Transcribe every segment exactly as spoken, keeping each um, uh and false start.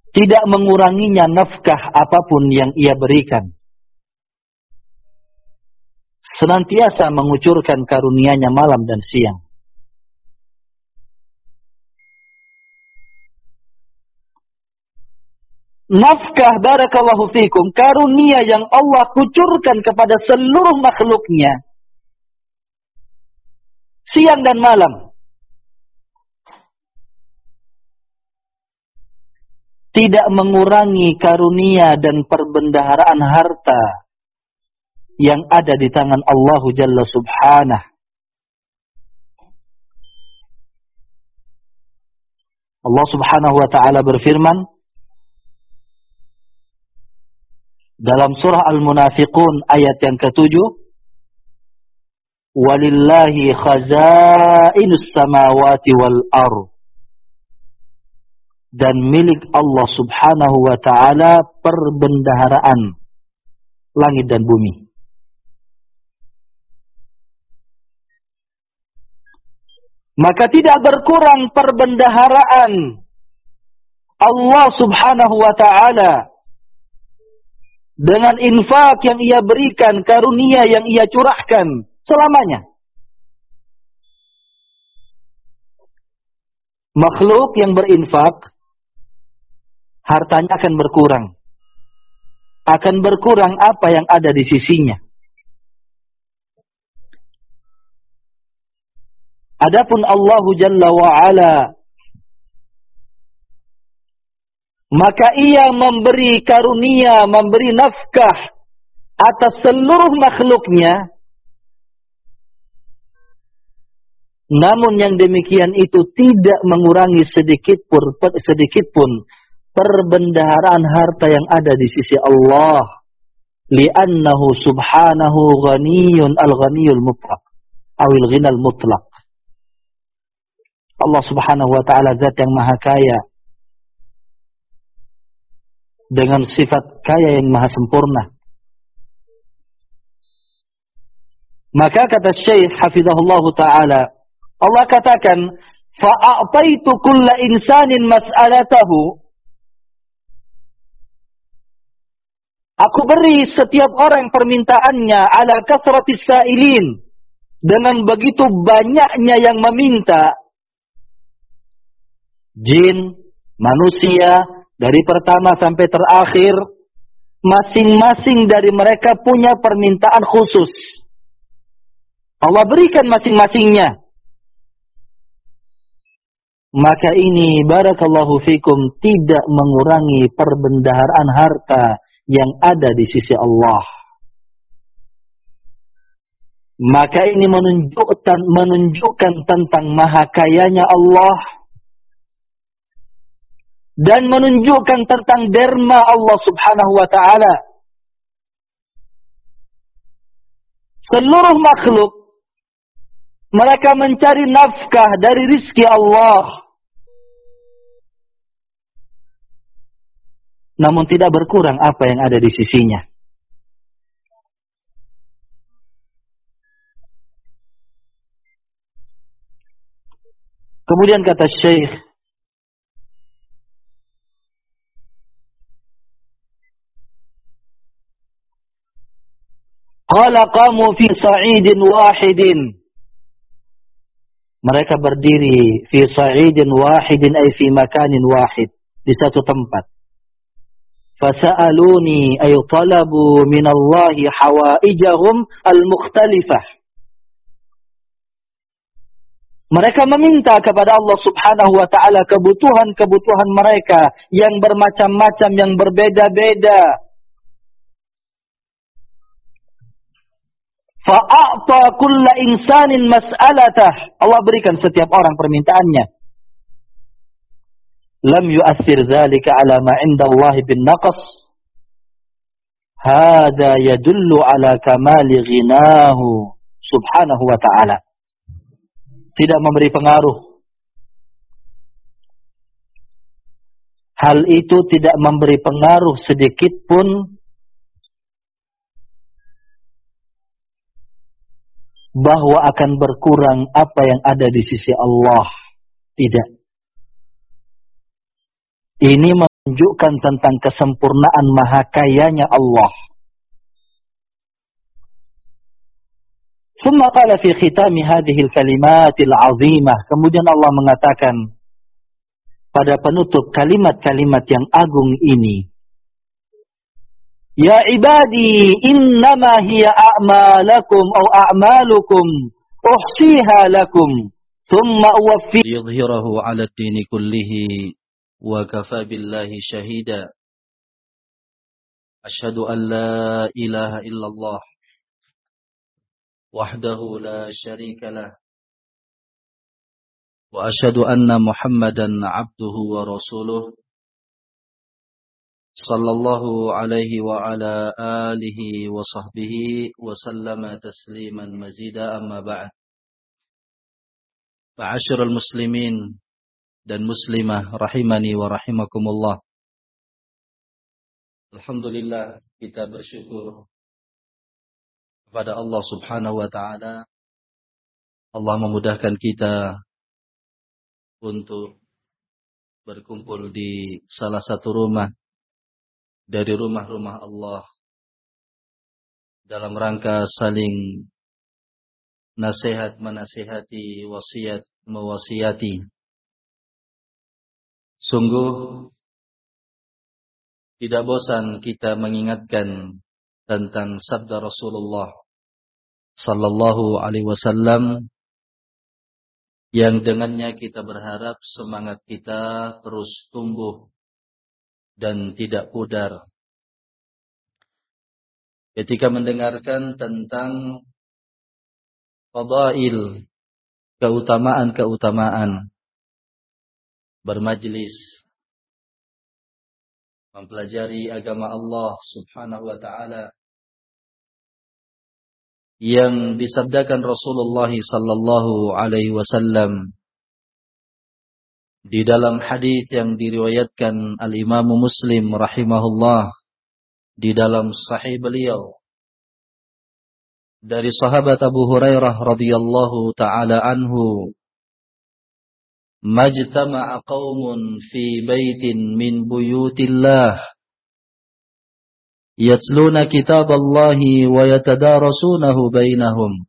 tidak menguranginya nafkah apapun yang ia berikan. Senantiasa mengucurkan karunia-Nya malam dan siang. Nafkah, barakallahu fikum, karunia yang Allah kucurkan kepada seluruh makhluknya, siang dan malam. Tidak mengurangi karunia dan perbendaharaan harta yang ada di tangan Allah Jalla Subhanahu. Allah Subhanahu wa ta'ala berfirman dalam surah Al-Munafiqun ayat yang ketujuh, walillahi khazainus samawati wal ardh, dan milik Allah Subhanahu wa ta'ala perbendaharaan langit dan bumi. Maka tidak berkurang perbendaharaan Allah Subhanahu wa ta'ala dengan infak yang ia berikan, karunia yang ia curahkan selamanya. Makhluk yang berinfak, hartanya akan berkurang. Akan berkurang apa yang ada di sisinya. Adapun Allah Jalla wa'ala, maka ia memberi karunia, memberi nafkah atas seluruh makhluknya. Namun yang demikian itu tidak mengurangi sedikit pun, sedikit pun perbendaharaan harta yang ada di sisi Allah. Li'annahu subhanahu ghaniyun al-ghaniyul mutlaq. Awil ghinal mutlaq. Allah Subhanahu wa ta'ala zat yang maha kaya, dengan sifat kaya yang maha sempurna. Maka kata Syekh hafizahullah ta'ala, Allah katakan, fa'a'taitu kulla insanin mas'alatahu. Aku beri setiap orang permintaannya ala kasratis sa'ilin, dengan begitu banyaknya yang meminta. Jin, manusia, dari pertama sampai terakhir, masing-masing dari mereka punya permintaan khusus. Allah berikan masing-masingnya. Maka ini, barakallahu fikum, tidak mengurangi perbendaharaan harta yang ada di sisi Allah. Maka ini menunjukkan, menunjukkan tentang maha kayanya Allah, dan menunjukkan tentang derma Allah Subhanahu wa ta'ala. Seluruh makhluk, mereka mencari nafkah dari rizki Allah, namun tidak berkurang apa yang ada di sisinya. Kemudian kata Syekh, qala qamu fi sa'idin wahidin. Mereka berdiri fi sa'idin wahidin, ay fi makanin wahid, di satu tempat. Fasa'aluni ay talabu minallahi hawaijahum al-mukhtalifah. Mereka meminta kepada Allah Subhanahu wa ta'ala kebutuhan-kebutuhan mereka yang bermacam-macam, yang berbeda-beda. Fa'a'ta kulla insanin mas'alatah. Allah berikan setiap orang permintaannya. Lam yu'athir dzalika ala ma 'inda Allah bin naqas. Hada yadullu ala kamali ghinahu subhanahu wa ta'ala. Tidak memberi pengaruh. Hal itu tidak memberi pengaruh sedikit pun bahwa akan berkurang apa yang ada di sisi Allah. Tidak. Ini menunjukkan tentang kesempurnaan maha kayanya Allah. Thumma qala fi khitami hadhihi al-kalimatil 'azimah. Kemudian Allah mengatakan pada penutup kalimat-kalimat yang agung ini, ya ibadi innama hiya a'malakum aw a'malukum uhsiha lakum thumma uwaffi liyudhhirahu 'ala ad-dini kullihi wa kafa billahi shahida. Asyhadu an la ilaha illallah wahdahu la syarika lah wa asyhadu anna Muhammadan 'abduhu wa rasuluh sallallahu alaihi wa ala alihi wa sahbihi wa sallama tasliman mazida, amma ba'd. Ma'asyiral muslimin dan muslimah rahimani wa rahimakumullah. Alhamdulillah, kita bersyukur kepada Allah Subhanahu wa taala. Allah memudahkan kita untuk berkumpul di salah satu rumah dari rumah-rumah Allah dalam rangka saling nasihat menasihati, wasiat mewasiati. Sungguh tidak bosan kita mengingatkan tentang sabda Rasulullah sallallahu alaihi wasallam yang dengannya kita berharap semangat kita terus tumbuh dan tidak pudar ketika mendengarkan tentang fadail, keutamaan-keutamaan bermajlis, mempelajari agama Allah Subhanahu wa taala yang disabdakan Rasulullah sallallahu alaihi wasallam di dalam hadis yang diriwayatkan Al-Imam Muslim rahimahullah di dalam sahih beliau dari sahabat Abu Hurairah radhiyallahu taala anhu, majtama'a qaumun fi baitin min buyutillah yatluna kitaballahi wa yatadarasunahu bainahum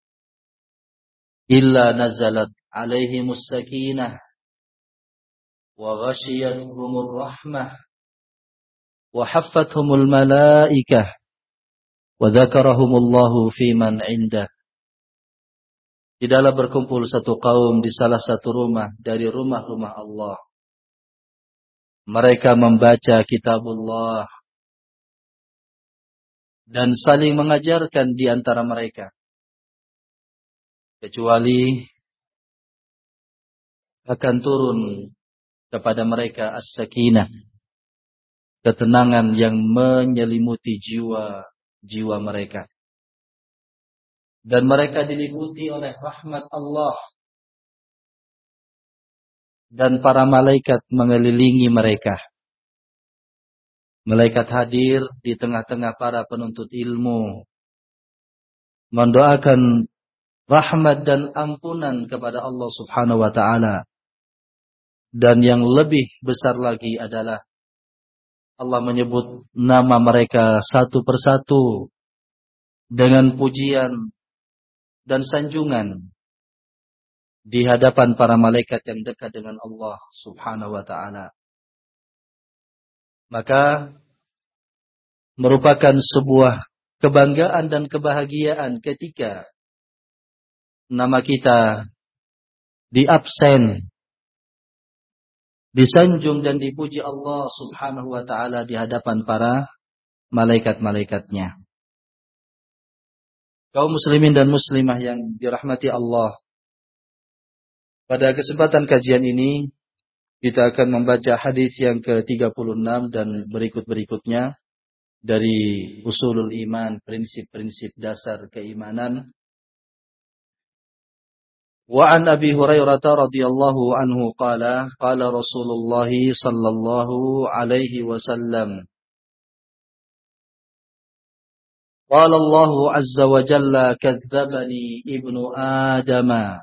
illa nazalat alaihimus sakinah wa ghashiyatuhumur rahmah wa haffathumul malaikah wa dzakarahumullahu fiman 'indah. Tidaklah berkumpul satu kaum di salah satu rumah dari rumah-rumah Allah. Mereka membaca kitabullah dan saling mengajarkan di antara mereka, kecuali akan turun kepada mereka as-sakinah, ketenangan yang menyelimuti jiwa-jiwa mereka. Dan mereka diliputi oleh rahmat Allah. Dan para malaikat mengelilingi mereka. Malaikat hadir di tengah-tengah para penuntut ilmu, mendoakan rahmat dan ampunan kepada Allah Subhanahu wa taala. Dan yang lebih besar lagi adalah Allah menyebut nama mereka satu persatu dengan pujian dan sanjungan di hadapan para malaikat yang dekat dengan Allah Subhanahu wa taala. Maka merupakan sebuah kebanggaan dan kebahagiaan ketika nama kita diabsen, disanjung dan dipuji Allah Subhanahu wa taala di hadapan para malaikat-malaikatnya. Kaum muslimin dan muslimah yang dirahmati Allah, pada kesempatan kajian ini kita akan membaca hadis yang ke tiga puluh enam dan berikut-berikutnya dari Usulul Iman, prinsip-prinsip dasar keimanan. Wa an Abi Hurairah radhiyallahu anhu qala qala Rasulullah sallallahu alaihi wasallam, qala Allah azza wa jalla kadzdzabani ibnu Adam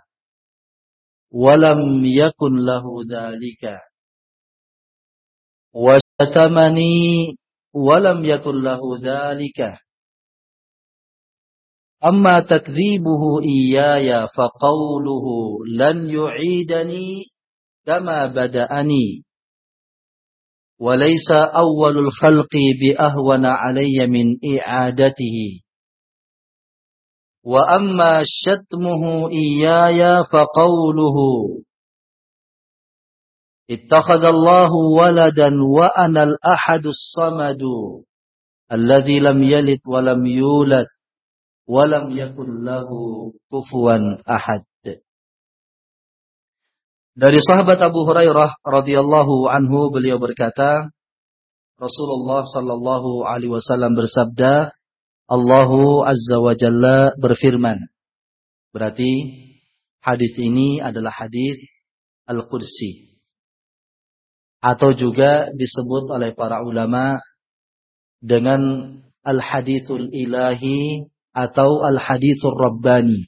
wa lam yakun lahu dzalika wa Tatamani walam yakul lahu dzalika. Amma takdzibuhu iyaya faqawluhu lan yu'idani kama bada'ani. Walaysa awwalul khalqi bi ahwana alayya min i'adatihi. Wa amma syatmuhu iyaya faqawluhu ittakhadallahu waladan wa anal ahadus samadu alladzi lam yalid wa lam yulad wa lam yakul lahu kufuwan ahad. Dari sahabat Abu Hurairah radhiyallahu anhu, beliau berkata, Rasulullah sallallahu alaihi wasallam bersabda, Allahu azza wa jalla berfirman. Berarti hadis ini adalah hadis Al-Qudsi, atau juga disebut oleh para ulama dengan Al-Hadithul Ilahi atau Al-Hadithul Rabbani.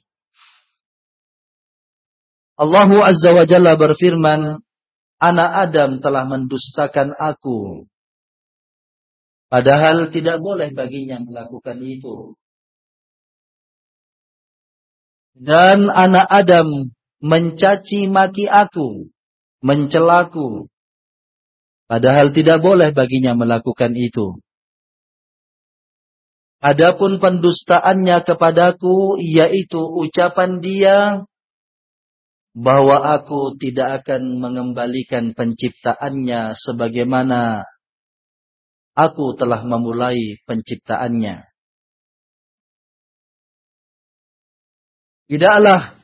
Allah Azza wa Jalla berfirman, anak Adam telah mendustakan aku. Padahal tidak boleh baginya melakukan itu. Dan anak Adam mencaci maki aku, mencelaku. Padahal tidak boleh baginya melakukan itu. Adapun pendustaannya kepadaku, yaitu ucapan dia bahwa aku tidak akan mengembalikan penciptaannya sebagaimana aku telah memulai penciptaannya. Tidaklah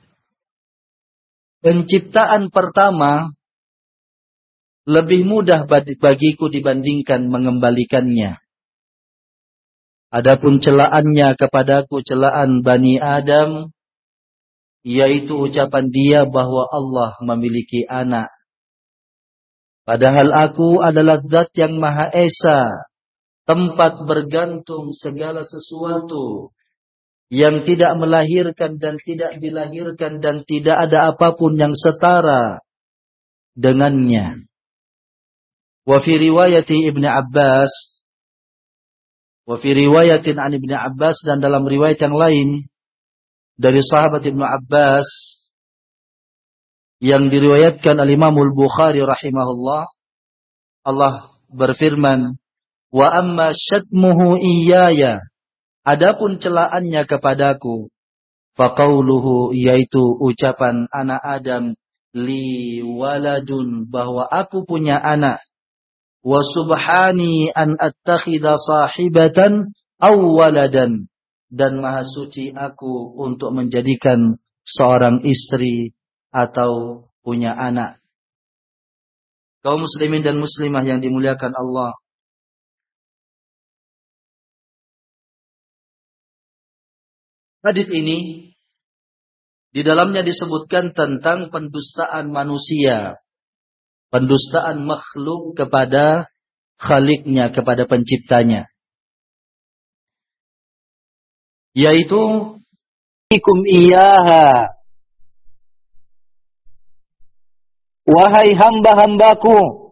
penciptaan pertama lebih mudah bagiku dibandingkan mengembalikannya. Adapun celaannya kepadaku, celaan Bani Adam, yaitu ucapan dia bahwa Allah memiliki anak. Padahal aku adalah zat yang Maha Esa, tempat bergantung segala sesuatu, yang tidak melahirkan dan tidak dilahirkan, dan tidak ada apapun yang setara dengannya. Wa fi riwayati Ibnu Abbas, wa fi riwayatin an Ibnu Abbas, dan dalam riwayat yang lain dari sahabat Ibnu Abbas yang diriwayatkan oleh Imam Al-Bukhari rahimahullah, Allah berfirman, wa amma syatmuhu iyaya, adapun celaannya kepadaku, faqauluhu, yaitu ucapan anak Adam, li waladun, bahwa aku punya anak, wa subhani an attakhidha sahibatan aw waladan, dan maha suci aku untuk menjadikan seorang istri atau punya anak. Kaum muslimin dan muslimah yang dimuliakan Allah, hadis ini di dalamnya disebutkan tentang pendustaan manusia, pendustaan makhluk kepada Khaliknya, kepada penciptanya, yaitu ikum iyaha, wahai hamba-hambaku,